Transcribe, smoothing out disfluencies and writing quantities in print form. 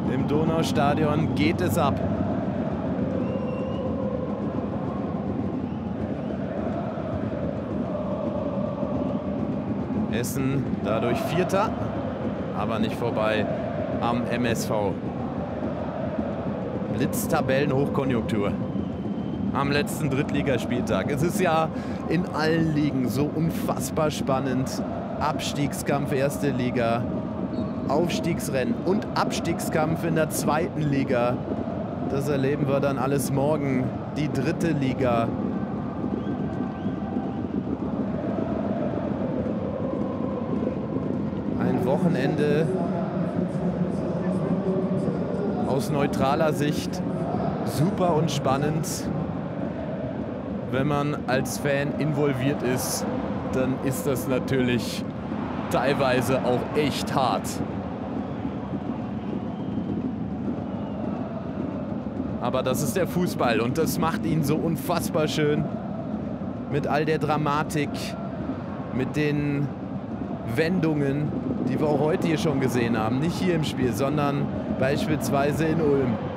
Im Donaustadion geht es ab. Essen dadurch Vierter, aber nicht vorbei am MSV. Blitztabellenhochkonjunktur am letzten Drittligaspieltag. Es ist ja in allen Ligen so unfassbar spannend. Abstiegskampf erste Liga, Aufstiegsrennen und Abstiegskampf in der zweiten Liga. Das erleben wir dann alles morgen. Die dritte Liga. Ein Wochenende aus neutraler Sicht super und spannend. Wenn man als Fan involviert ist, dann ist das natürlich teilweise auch echt hart. Aber das ist der Fußball und das macht ihn so unfassbar schön. Mit all der Dramatik, mit den Wendungen, die wir auch heute hier schon gesehen haben. Nicht hier im Spiel, sondern beispielsweise in Ulm.